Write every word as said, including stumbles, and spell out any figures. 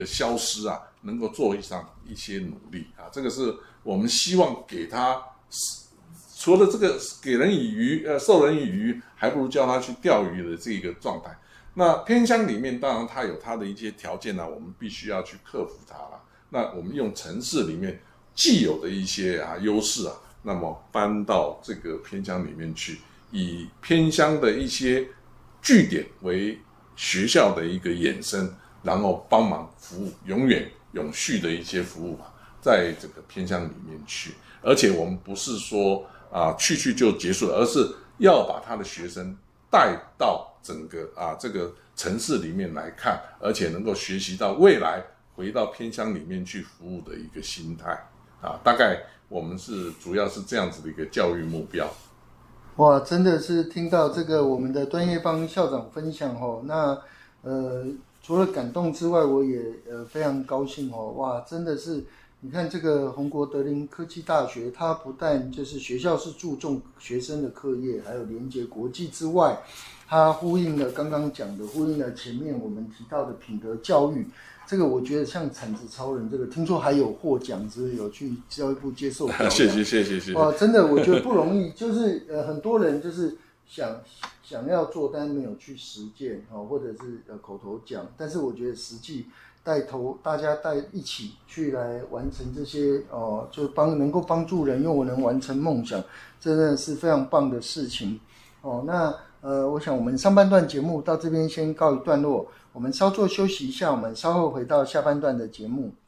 消失啊，能够做上一些努力啊，这个是我们希望给他，除了这个给人以渔，呃，授人以渔，还不如教他去钓鱼的这个状态。那偏乡里面，当然它有它的一些条件呢、啊，我们必须要去克服它了。那我们用城市里面既有的一些啊优势啊，那么搬到这个偏乡里面去，以偏乡的一些据点为学校的一个衍生。然后帮忙服务永远永续的一些服务嘛，在这个偏乡里面去，而且我们不是说啊去去就结束了，而是要把他的学生带到整个啊这个城市里面来看，而且能够学习到未来回到偏乡里面去服务的一个心态啊，大概我们是主要是这样子的一个教育目标。 哇，真的是听到这个我们的端叶邦校长分享哦，那呃。除了感动之外，我也呃非常高兴哦！哇，真的是，你看这个宏国德林科技大学，它不但就是学校是注重学生的课业，还有连接国际之外，它呼应了刚刚讲的，呼应了前面我们提到的品德教育。这个我觉得像产子超人这个，听说还有获奖，是有去教育部接受表扬。 谢谢谢谢谢谢。 哇，真的我觉得不容易，就是呃很多人就是想。想要做，但是没有去实践，或者是呃口头讲，但是我觉得实际带头，大家带一起去来完成这些哦、呃，就帮能够帮助人，又能完成梦想，真的是非常棒的事情哦。那呃，我想我们上半段节目到这边先告一段落，我们稍作休息一下，我们稍后回到下半段的节目。